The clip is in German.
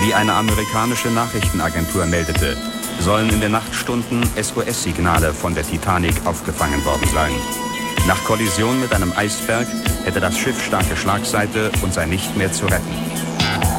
Wie eine amerikanische Nachrichtenagentur meldete, sollen in den Nachtstunden SOS-Signale von der Titanic aufgefangen worden sein. Nach Kollision mit einem Eisberg hätte das Schiff starke Schlagseite und sei nicht mehr zu retten.